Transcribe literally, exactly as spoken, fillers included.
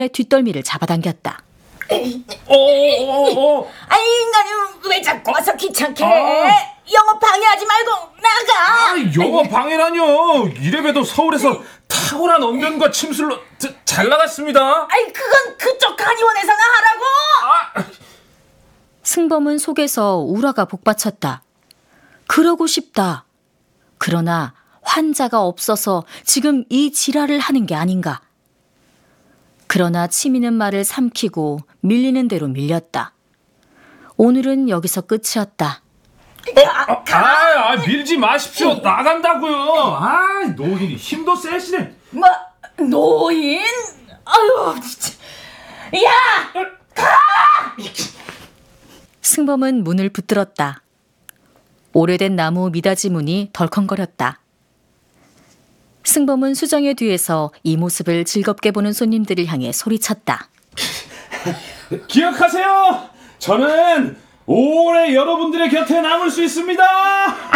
뒷덜미를 잡아당겼다. 어어어어. 아이, 인간이 왜 자꾸 와서 귀찮게 해? 아. 영업 방해하지 말고 나가. 아, 영업 방해라뇨. 이래봬도 서울에서 탁월한 언변과 침술로 드, 잘 나갔습니다. 아이, 그건 그쪽 간의원에서나 하라고. 아. 승범은 속에서 우라가 복받쳤다. 그러고 싶다. 그러나 환자가 없어서 지금 이 지랄을 하는 게 아닌가. 그러나 치미는 말을 삼키고 밀리는 대로 밀렸다. 오늘은 여기서 끝이었다. 아, 아, 아, 밀지 마십시오. 나간다고요. 아, 노인이 힘도 세시네. 뭐, 노인? 아유, 진짜. 야! 가! 승범은 문을 붙들었다. 오래된 나무 미닫이 문이 덜컹거렸다. 승범은 수정의 뒤에서 이 모습을 즐겁게 보는 손님들을 향해 소리쳤다. 기억하세요. 저는 오래 여러분들의 곁에 남을 수 있습니다.